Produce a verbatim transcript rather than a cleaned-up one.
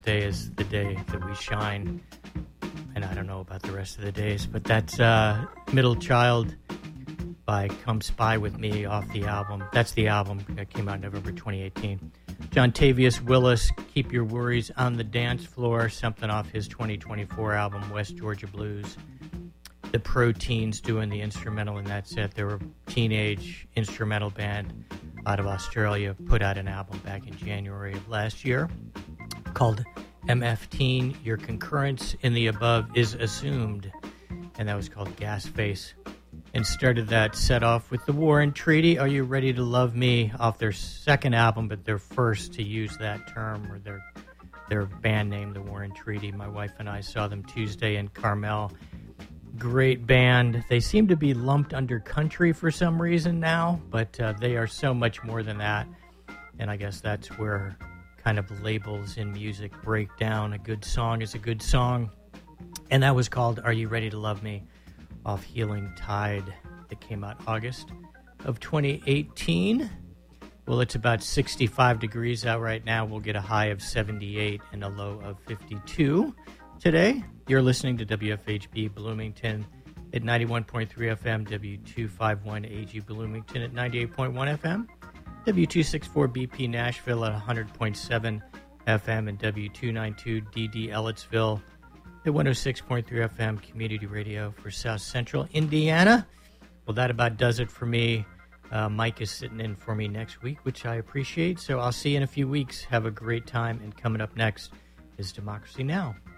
Day is the day that we shine, and I don't know about the rest of the days, but that's uh, Middle Child by Come Spy With Me off the album. That's the album that came out November twenty eighteen. John Tavius Willis, Keep Your Worries on the Dance Floor, something off his twenty twenty-four album, West Georgia Blues. The Proteins doing the instrumental in that set. They were a teenage instrumental band out of Australia, put out an album back in January of last year called M F Teen. Your concurrence in the above is assumed, and that was called Gas Face. And started that set off with the Warren Treaty, Are You Ready to Love Me, off their second album, but their first to use that term, or their their band name, the Warren Treaty. My wife and I saw them Tuesday in Carmel. Great band. They seem to be lumped under country for some reason now, but uh, they are so much more than that. And I guess that's where kind of labels in music break down. A good song is a good song. And that was called Are You Ready to Love Me off Healing Tide that came out August of twenty eighteen. Well, it's about sixty-five degrees out right now. We'll get a high of seventy-eight and a low of fifty-two today. You're listening to W F H B Bloomington at ninety-one point three F M, W two fifty-one A G Bloomington at ninety-eight point one F M, W two sixty-four B P Nashville at one hundred point seven F M, and W two ninety-two D D Ellettsville at one oh six point three F M Community Radio for South Central Indiana. Well, that about does it for me. Uh, Mike is sitting in for me next week, which I appreciate. So I'll see you in a few weeks. Have a great time. And coming up next is Democracy Now!